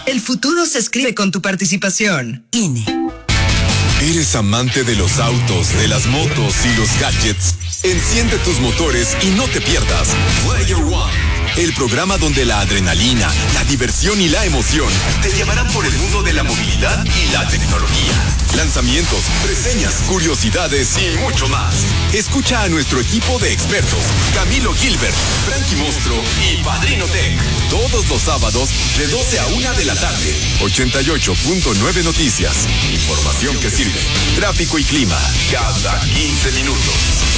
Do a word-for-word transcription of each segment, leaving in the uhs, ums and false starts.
El futuro se escribe con tu participación. I N E. ¿Eres amante de los autos, de las motos y los gadgets? Enciende tus motores y no te pierdas Player One, el programa donde la adrenalina, la diversión y la emoción te llevarán por el mundo de la movilidad y la tecnología. Lanzamientos, reseñas, curiosidades y mucho más. Escucha a nuestro equipo de expertos, Camilo Gilbert, Frankie Monstro y Padrino Tech, todos los sábados de doce a una de la tarde. ochenta y ocho punto nueve Noticias. Información que sirve. Tráfico y clima cada quince minutos.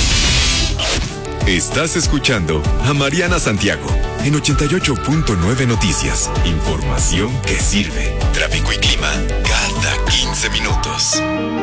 Estás escuchando a Mariana Santiago en ochenta y ocho punto nueve Noticias. Información que sirve. Tráfico y clima cada quince minutos.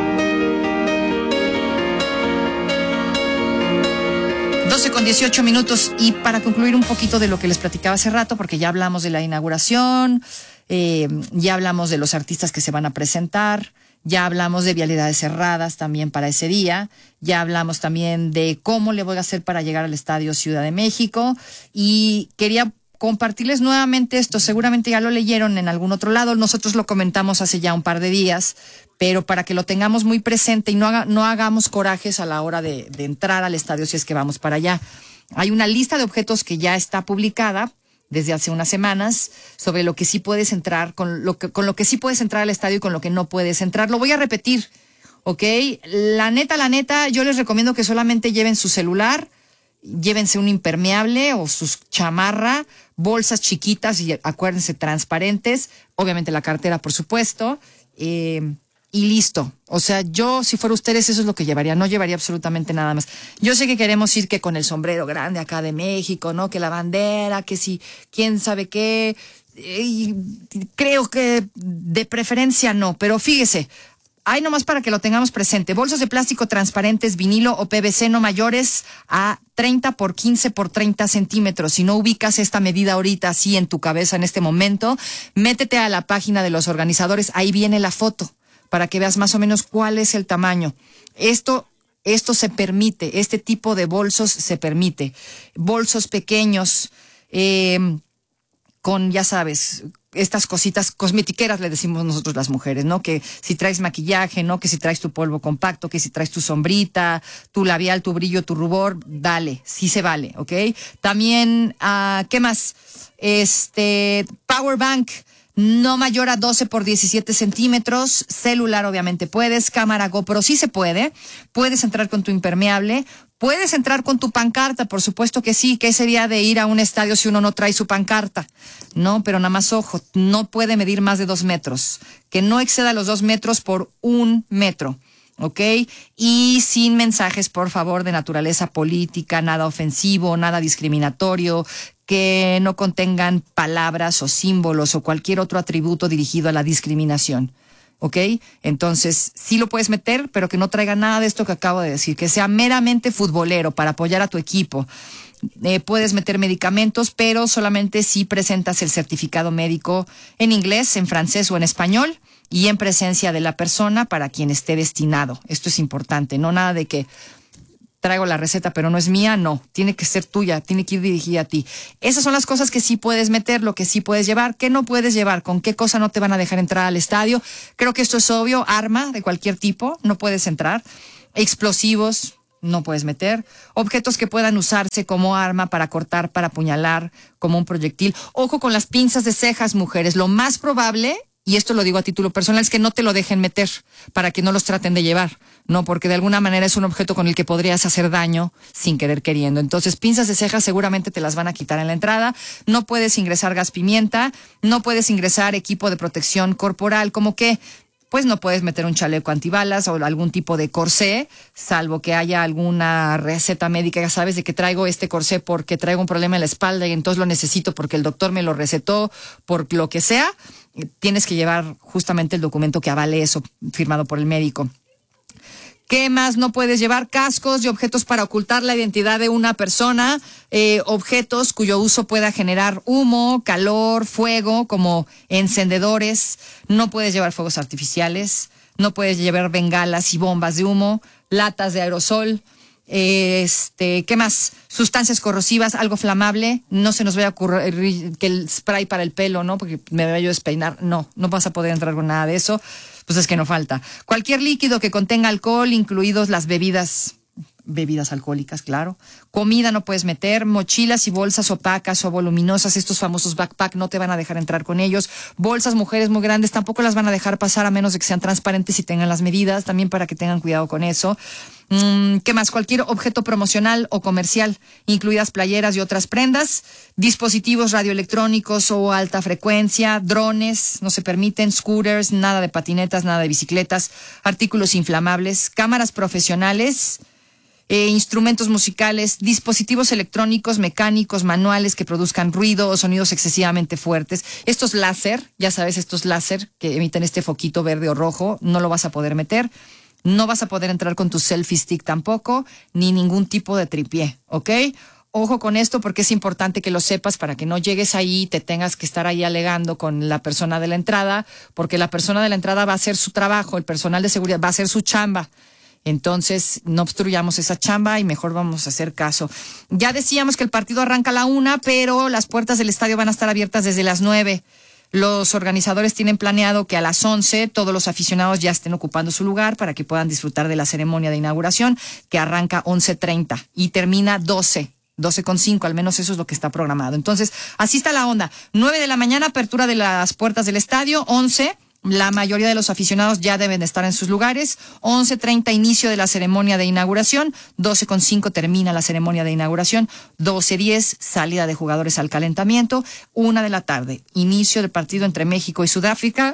doce con dieciocho minutos, y para concluir un poquito de lo que les platicaba hace rato, porque ya hablamos de la inauguración, eh, ya hablamos de los artistas que se van a presentar, ya hablamos de vialidades cerradas también para ese día, ya hablamos también de cómo le voy a hacer para llegar al Estadio Ciudad de México, y quería compartirles nuevamente esto. Seguramente ya lo leyeron en algún otro lado, nosotros lo comentamos hace ya un par de días, pero para que lo tengamos muy presente y no, haga, no hagamos corajes a la hora de, de entrar al estadio si es que vamos para allá. Hay una lista de objetos que ya está publicada desde hace unas semanas sobre lo que sí puedes entrar, con lo que, con lo que sí puedes entrar al estadio y con lo que no puedes entrar. Lo voy a repetir, ¿ok? La neta, la neta, yo les recomiendo que solamente lleven su celular, llévense un impermeable o su chamarra, bolsas chiquitas y acuérdense, transparentes, obviamente la cartera, por supuesto, eh, y listo. O sea, yo, si fuera ustedes, eso es lo que llevaría, no llevaría absolutamente nada más. Yo sé que queremos ir que con el sombrero grande acá de México, ¿no? Que la bandera, que si, quién sabe qué, y creo que de preferencia no, pero fíjese, hay nomás para que lo tengamos presente. Bolsos de plástico transparentes, vinilo o P V C no mayores a treinta por quince por treinta centímetros. Si no ubicas esta medida ahorita así en tu cabeza en este momento, métete a la página de los organizadores. Ahí viene la foto para que veas más o menos cuál es el tamaño. Esto, esto se permite, este tipo de bolsos se permite. Bolsos pequeños, eh, con, ya sabes, estas cositas cosmetiqueras, le decimos nosotros las mujeres, ¿no? Que si traes maquillaje, ¿no? Que si traes tu polvo compacto, que si traes tu sombrita, tu labial, tu brillo, tu rubor, dale, sí se vale, ¿ok? También, uh, ¿qué más? Este, power bank, no mayor a doce por diecisiete centímetros, celular obviamente puedes, cámara GoPro sí se puede, puedes entrar con tu impermeable, puedes entrar con tu pancarta, por supuesto que sí. ¿Qué sería de ir a un estadio si uno no trae su pancarta? No, pero nada más ojo, no puede medir más de dos metros, que no exceda los dos metros por un metro, ¿ok? Y sin mensajes, por favor, de naturaleza política, nada ofensivo, nada discriminatorio, que no contengan palabras o símbolos o cualquier otro atributo dirigido a la discriminación. ¿Ok? Entonces, sí lo puedes meter, pero que no traiga nada de esto que acabo de decir, que sea meramente futbolero para apoyar a tu equipo. Eh, puedes meter medicamentos, pero solamente si presentas el certificado médico en inglés, en francés o en español y en presencia de la persona para quien esté destinado. Esto es importante, no nada de que traigo la receta pero no es mía, no, tiene que ser tuya, tiene que ir dirigida a ti. Esas son las cosas que sí puedes meter, lo que sí puedes llevar, ¿qué no puedes llevar? ¿Con qué cosa no te van a dejar entrar al estadio? Creo que esto es obvio, arma de cualquier tipo, no puedes entrar. Explosivos, no puedes meter. Objetos que puedan usarse como arma para cortar, para apuñalar, como un proyectil. Ojo con las pinzas de cejas, mujeres, lo más probable, y esto lo digo a título personal, es que no te lo dejen meter para que no los traten de llevar. No, porque de alguna manera es un objeto con el que podrías hacer daño sin querer queriendo. Entonces, pinzas de cejas seguramente te las van a quitar en la entrada. No puedes ingresar gas pimienta, no puedes ingresar equipo de protección corporal, como que, pues no puedes meter un chaleco antibalas o algún tipo de corsé, salvo que haya alguna receta médica, ya sabes, de que traigo este corsé porque traigo un problema en la espalda y entonces lo necesito porque el doctor me lo recetó, por lo que sea. Tienes que llevar justamente el documento que avale eso, firmado por el médico. ¿Qué más no puedes llevar? Cascos y objetos para ocultar la identidad de una persona, eh, objetos cuyo uso pueda generar humo, calor, fuego, como encendedores. No puedes llevar fuegos artificiales, no puedes llevar bengalas y bombas de humo, latas de aerosol, Este, ¿qué más? Sustancias corrosivas, algo flamable. No se nos vaya a ocurrir que el spray para el pelo, ¿no? Porque me voy a yo despeinar. No, no vas a poder entrar con nada de eso. Pues es que no falta. Cualquier líquido que contenga alcohol, incluidos las bebidas, bebidas alcohólicas, claro. Comida no puedes meter, mochilas y bolsas opacas o voluminosas, estos famosos backpack no te van a dejar entrar con ellos. Bolsas, mujeres muy grandes, tampoco las van a dejar pasar a menos de que sean transparentes y tengan las medidas, también para que tengan cuidado con eso. Mm, ¿Qué más? Cualquier objeto promocional o comercial, incluidas playeras y otras prendas, dispositivos radioelectrónicos o alta frecuencia, drones, no se permiten, scooters, nada de patinetas, nada de bicicletas, artículos inflamables, cámaras profesionales, Eh, instrumentos musicales, dispositivos electrónicos, mecánicos, manuales que produzcan ruido o sonidos excesivamente fuertes. Estos láser, ya sabes, estos láser que emiten este foquito verde o rojo, no lo vas a poder meter. No vas a poder entrar con tu selfie stick tampoco, ni ningún tipo de tripié, ¿ok? Ojo con esto porque es importante que lo sepas para que no llegues ahí y te tengas que estar ahí alegando con la persona de la entrada, porque la persona de la entrada va a hacer su trabajo, el personal de seguridad va a hacer su chamba. Entonces, no obstruyamos esa chamba y mejor vamos a hacer caso. Ya decíamos que el partido arranca a la una, pero las puertas del estadio van a estar abiertas desde las nueve. Los organizadores tienen planeado que a las once todos los aficionados ya estén ocupando su lugar para que puedan disfrutar de la ceremonia de inauguración, que arranca once treinta y termina doce. doce con cinco, al menos eso es lo que está programado. Entonces, así está la onda. nueve de la mañana, apertura de las puertas del estadio, once. La mayoría de los aficionados ya deben estar en sus lugares. once treinta, inicio de la ceremonia de inauguración. doce con cinco termina la ceremonia de inauguración. doce diez, salida de jugadores al calentamiento. una de la tarde, inicio del partido entre México y Sudáfrica.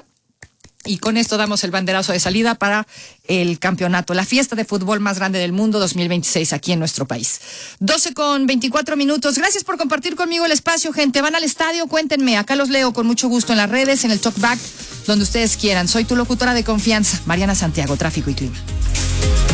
Y con esto damos el banderazo de salida para el campeonato, la fiesta de fútbol más grande del mundo dos mil veintiséis aquí en nuestro país. doce con veinticuatro minutos. Gracias por compartir conmigo el espacio, gente. Van al estadio, cuéntenme. Acá los leo con mucho gusto en las redes, en el talkback, donde ustedes quieran. Soy tu locutora de confianza, Mariana Santiago, Tráfico y Clima.